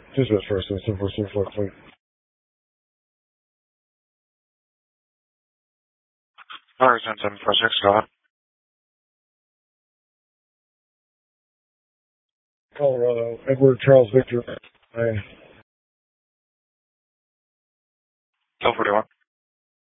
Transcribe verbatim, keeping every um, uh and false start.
Just as first, seven four six four three. Ferguson seven four six, go ahead. Colorado, Edward Charles Victor. I Go forty-one.